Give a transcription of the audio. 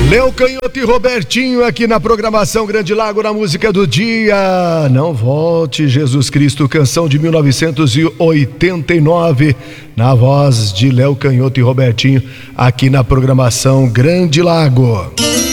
Léo Canhoto e Robertinho aqui na programação Grande Lago, na música do dia. Não Volte, Jesus Cristo, canção de 1989, na voz de Léo Canhoto e Robertinho, aqui na programação Grande Lago.